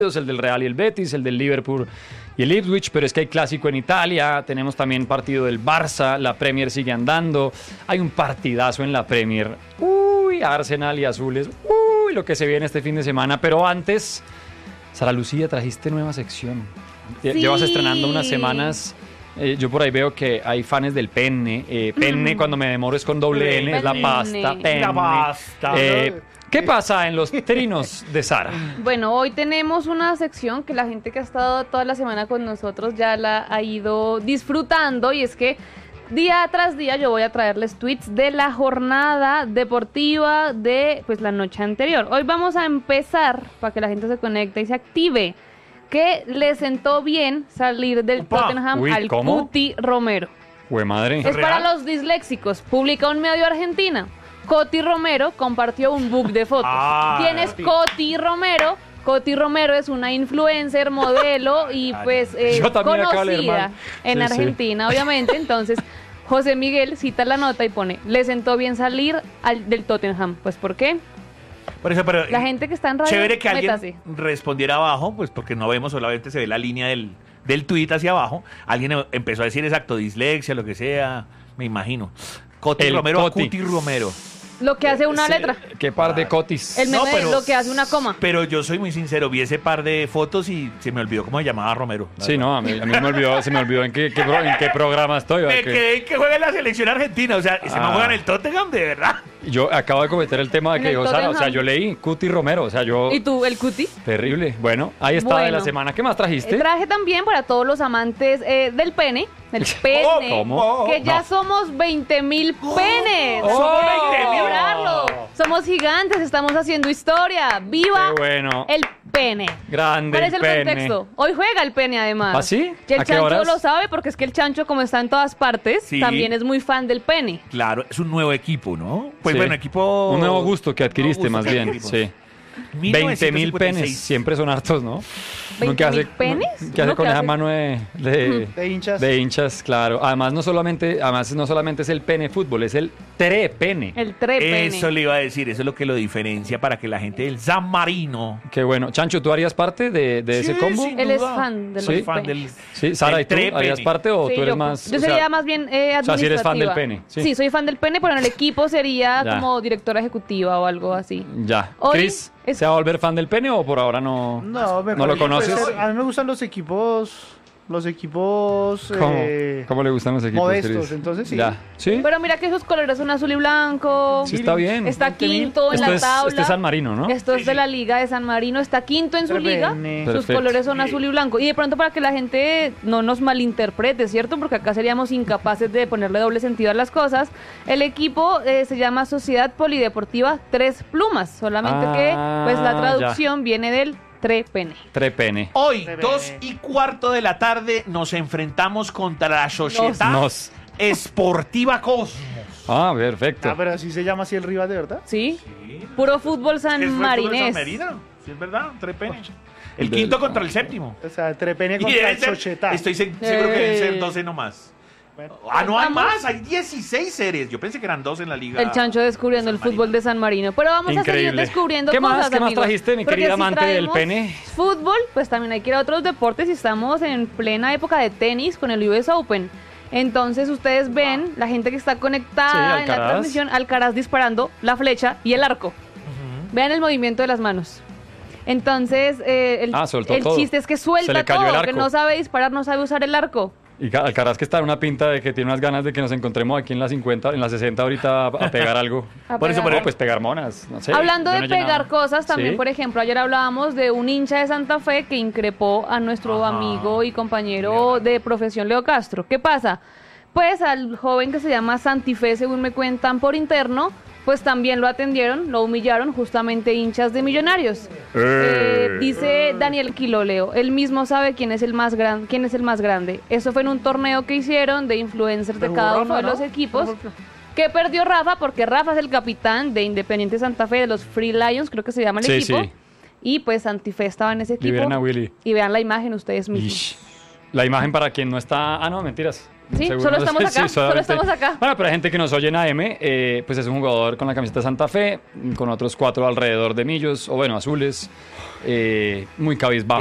el del Real y el Betis, el del Liverpool y el Ipswich, pero es que hay clásico en Italia, tenemos también partido del Barça, la Premier sigue andando, hay un partidazo en la Premier, Arsenal y Azules, lo que se viene este fin de semana, pero antes, Sara Lucía, trajiste nueva sección, Sí. Llevas estrenando unas semanas. Yo por ahí veo que hay fans del penne. Penne, cuando me demoro, es con doble N, es la pasta. Penne. La pasta. ¿Qué pasa en los trinos de Sara? Bueno, hoy tenemos una sección que la gente que ha estado toda la semana con nosotros ya la ha ido disfrutando, y es que día tras día yo voy a traerles tweets de la jornada deportiva de pues la noche anterior. Hoy vamos a empezar, para que la gente se conecte y se active, que le sentó bien salir del Tottenham al ¿cómo? Cuti Romero. Jue madre. Es para los disléxicos. Publica un medio argentina. Coti Romero compartió un book de fotos. ¿Quién es Coti Romero? Coti Romero es una influencer, modelo y pues conocida en Argentina, obviamente. Entonces, José Miguel cita la nota y pone, le sentó bien salir del Tottenham. Pues, ¿por qué? Por eso, pero La gente que está en radio, chévere que alguien métase. respondiera abajo, pues porque no vemos, solamente se ve la línea del tweet hacia abajo. Alguien empezó a decir exacto, dislexia, lo que sea, me imagino. Coti El Romero Coti. a Cuti Romero. Lo que hace una letra. Qué par de cotis. El meme No, pero- es lo que hace una coma. Pero yo soy muy sincero, vi ese par de fotos y se me olvidó cómo se llamaba Romero. Sí, no, a mí se me olvidó en qué programa estoy. Me ¿verdad? quedé que juega en la selección argentina, o sea, se me juega en el Tottenham, de verdad. Yo acabo de cometer el tema de En que el dijo Sara, o sea, Tottenham. yo leí Cuti Romero, o sea, yo... ¿Y tú, el Cuti? Terrible. Bueno, ahí está de la Bueno. semana. ¿Qué más trajiste? Traje también para todos los amantes del pene, del pene, ¿Cómo? que ya No. somos 20.000 penes. ¡Oh! Hay que 20.000. celebrarlo. Somos gigantes, estamos haciendo historia. ¡Viva Qué bueno. el pene! Grande ¿Cuál es el pene. contexto? Hoy juega el pene, además. ¿Ah, sí? Y el ¿A qué Chancho horas? lo sabe porque es que el Chancho, como está en todas partes, Sí. también es muy fan del pene. Claro, es un nuevo equipo, ¿no? Pues Sí. bueno, equipo... Un nuevo gusto que adquiriste, Nuevo gusto más que bien. adquirimos. Sí. 20.000 penes, siempre son hartos, ¿no? Uno, ¿20.000 penes? ¿Qué hace ¿Uno con qué esa hace? mano De hinchas. de hinchas? Claro. Además, no solamente es el pene fútbol, es el trepene. El trepene. Eso le iba a decir, eso es lo que lo diferencia para que la gente del San Marino... Qué bueno. Chancho, ¿tú harías parte de ese Sí, combo? sin Él es duda. fan de Sí. los Fan penes. Sí, Sara, del ¿y tú trepene. harías parte o Sí, tú eres yo, más...? yo o sea, sería más bien administrativa. si eres fan del pene, sí. Sí, soy fan del pene, pero en el equipo sería Ya. como directora ejecutiva o algo así. Ya. Hoy Chris, es- ¿se va a volver fan del pene o por ahora no? No, me ¿No lo parece que puede conoces? ser- A mí me gustan los equipos ¿Cómo? ¿Cómo le gustan los equipos, modestos, Chris? entonces sí. Ya. ¿Sí? Pero mira que sus colores son azul y blanco. Sí, está bien. Está 20.000. quinto en la tabla. Este es San Marino, ¿no? Esto es de la Liga de San Marino. Está quinto en su liga. Trepene. Sus Perfecto. colores son azul y blanco. Y de pronto para que la gente no nos malinterprete, ¿cierto? Porque acá seríamos incapaces de ponerle doble sentido a las cosas. El equipo se llama Sociedad Polideportiva Tres Plumas. Solamente que pues la traducción viene del trepene. Trepene. Hoy, Trepene. 2:15 de la tarde, nos enfrentamos contra la Sociedad Nos. Esportiva Cosmos. Ah, perfecto. Ah, pero así se llama así el rival de verdad. ¿Sí? Puro fútbol ¿Es fútbol sanmarinés. Marino? Sí, es verdad, Trepene. El Del- quinto contra el séptimo. O sea, Trepene Y contra deben el ser- Società. estoy seguro que deben ser 12 nomás. Bueno. Ah, no hay Vamos. más, hay 16 series. Yo pensé que eran 2 en la liga. El Chancho descubriendo el San Marino. fútbol de San Marino. Pero vamos a seguir Increíble. descubriendo ¿Qué más? cosas, ¿Qué más amigos. trajiste, mi Porque querida si amante del traemos pene? Fútbol, pues también hay que ir a otros deportes y estamos en plena época de tenis con el US Open. Entonces ustedes ven la gente que está conectada Sí, en la Alcaraz. transmisión, Alcaraz disparando la flecha y el arco. Vean el movimiento de las manos. Entonces, soltó el todo. chiste es que Se suelta le cayó el todo, que arco. no sabe disparar, no sabe usar el arco. Y Alcaraz que está en una pinta de que tiene unas ganas de que nos encontremos aquí en la 50, en la 60 ahorita a pegar algo. A Por eso, pegar. No, pues pegar monas, no sé. Hablando yo de no he llenado. pegar cosas, también, Sí. por ejemplo, ayer hablábamos de un hincha de Santa Fe que increpó a nuestro Ajá. amigo y compañero de profesión Leo Castro. ¿Qué pasa? Pues al joven que se llama Santifé, según me cuentan por interno, pues también lo atendieron, lo humillaron justamente hinchas de Millonarios. Dice Daniel Quiloleo, él mismo sabe quién es el más grande. Eso fue en un torneo que hicieron de influencers de Pero cada Rafa, uno de ¿no? los equipos. Que perdió Rafa, porque Rafa es el capitán de Independiente Santa Fe, de los Free Lions, creo que se llama el Sí, equipo. sí. Y pues Santifé estaba en ese equipo. Liberen a Willy. Y vean la imagen ustedes mismos. Ish. La imagen para quien no está... Ah, no, mentiras. Sí, Seguro, solo no sé, estamos acá, sí, solo solamente. estamos acá. Bueno, pero hay gente que nos oye en AM, pues es un jugador con la camiseta de Santa Fe, con otros 4 alrededor de millos, o bueno, azules, muy cabizbajo.